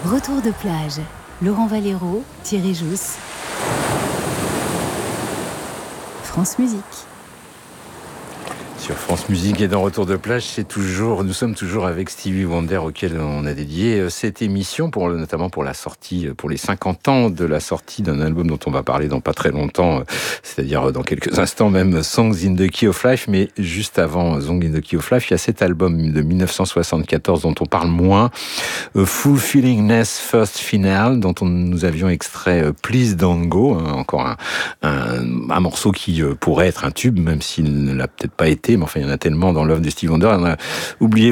Retour de plage. Laurent Valero, Thierry Jousse. France Musique. Sur France Musique et dans Retour de plage, nous sommes toujours avec Stevie Wonder auquel on a dédié cette émission notamment pour la sortie, pour les 50 ans de la sortie d'un album dont on va parler dans pas très longtemps, c'est-à-dire dans quelques instants même, Songs in the Key of Life. Mais juste avant Songs in the Key of Life, il y a cet album de 1974 dont on parle moins, Fulfillingness First Final, dont nous avions extrait Please Don't Go, encore un morceau qui pourrait être un tube, même s'il ne l'a peut-être pas été. Mais enfin, il y en a tellement dans l'œuvre de Stevie Wonder. On a oublié,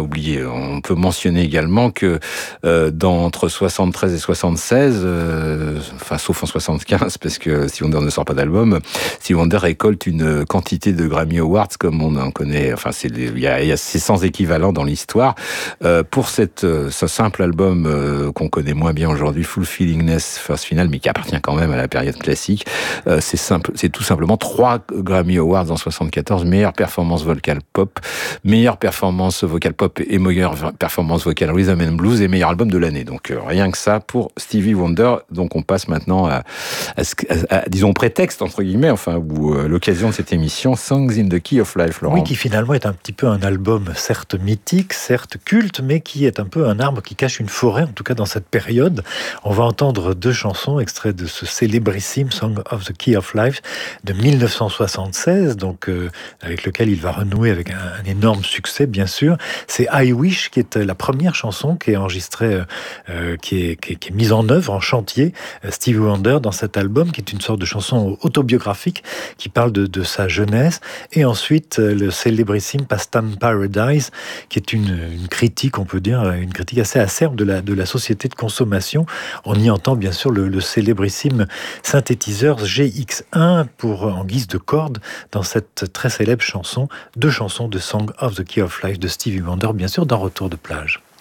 on peut mentionner également que entre 73 et 76, sauf en 75, parce que Stevie Wonder ne sort pas d'album, Stevie Wonder récolte une quantité de Grammy Awards comme on en connaît. Enfin, c'est sans équivalent dans l'histoire. Pour ce simple album qu'on connaît moins bien aujourd'hui, Fulfillingness First Final, mais qui appartient quand même à la période classique, c'est tout simplement 3 Grammy Awards en 74, meilleure performance vocale pop, meilleure performance vocale pop et meilleure performance vocale rhythm and blues et meilleur album de l'année. Donc rien que ça pour Stevie Wonder. Donc on passe maintenant à disons prétexte entre guillemets, ou l'occasion de cette émission, Songs in the Key of Life, Laurent. Oui, qui finalement est un petit peu un album certes mythique, certes culte, mais qui est un peu un arbre qui cache une forêt, en tout cas dans cette période. On va entendre 2 chansons extraits de ce célébrissime Song of the Key of Life de 1976, donc avec lequel il va renouer avec un énorme succès, bien sûr. C'est I Wish, qui est la première chanson qui est enregistrée, qui est mise en œuvre, en chantier, Stevie Wonder, dans cet album, qui est une sorte de chanson autobiographique, qui parle de sa jeunesse. Et ensuite, le célébrissime Pastime Paradise, qui est une critique, on peut dire, une critique assez acerbe de la société de consommation. On y entend, bien sûr, le célébrissime synthétiseur GX1 en guise de corde dans cette très célèbre chanson, 2 chansons de Song of the Key of Life de Stevie Wonder, bien sûr, dans Retour de plage.